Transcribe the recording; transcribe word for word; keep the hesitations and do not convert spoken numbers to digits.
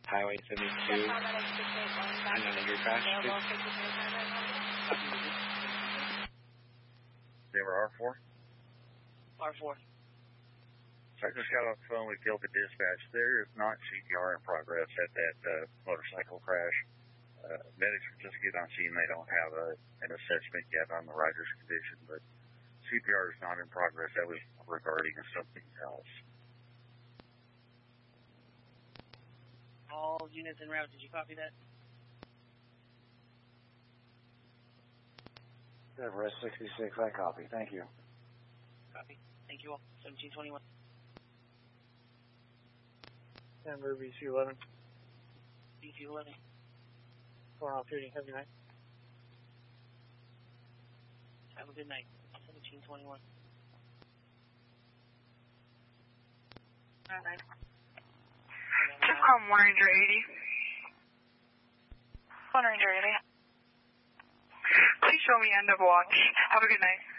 Highway seventy-two. And then your crash. They were R four? R four. So I just got off the phone with Gilbert Dispatch. There is not C P R in progress at that uh, motorcycle crash. Uh, medics were just getting on scene. They don't have a, an assessment yet on the rider's condition, but C P R is not in progress. That was regarding something else. All units en route. Did you copy that? Everest sixty-six, I copy. Thank you. Copy. Thank you all. seventeen twenty-one. Denver B C eleven. B C eleven. four off duty. Have a good night. Have a good night. seventeen twenty-one. All right. Chipcom one Ranger eighty. one Ranger eighty. Please show me end of watch. Have a good night.